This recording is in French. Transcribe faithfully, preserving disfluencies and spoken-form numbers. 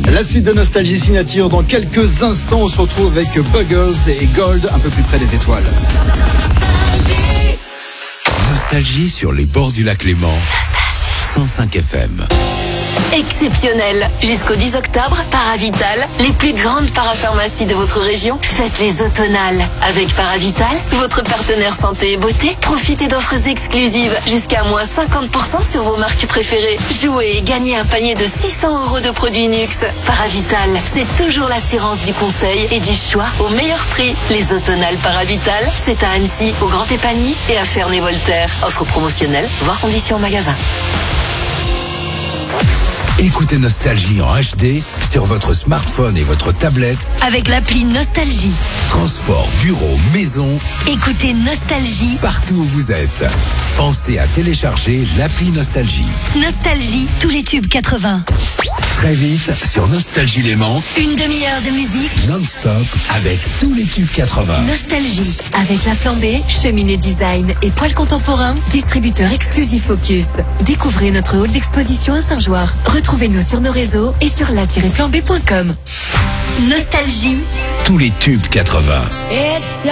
La suite de Nostalgie Signature dans quelques instants. On se retrouve avec Buggles et Gold un peu plus près des étoiles. Nostalgie sur les bords du lac Léman. cent cinq F M. Exceptionnel. Jusqu'au dix octobre, Paravital, les plus grandes parapharmacies de votre région, faites les automnales. Avec Paravital, votre partenaire santé et beauté, profitez d'offres exclusives jusqu'à moins cinquante pour cent sur vos marques préférées. Jouez et gagnez un panier de six cents euros de produits Nux. Paravital, c'est toujours l'assurance du conseil et du choix au meilleur prix. Les automnales Paravital, c'est à Annecy, au Grand Épagny et à Ferney-Voltaire. Offre promotionnelle, voire conditions en magasin. Écoutez Nostalgie en H D sur votre smartphone et votre tablette avec l'appli Nostalgie. Transport, bureau, maison. Écoutez Nostalgie partout où vous êtes. Pensez à télécharger l'appli Nostalgie. Nostalgie, tous les tubes quatre-vingts. Très vite sur Nostalgie Léman. Une demi-heure de musique non-stop avec tous les tubes quatre-vingts. Nostalgie. Avec La Flambée, Cheminée Design et Poils Contemporains, distributeur exclusif Focus. Découvrez notre hall d'exposition à Saint-Joire. Retrouvez-nous sur nos réseaux et sur la tiret flambée point com. Nostalgie. Tous les tubes quatre-vingts.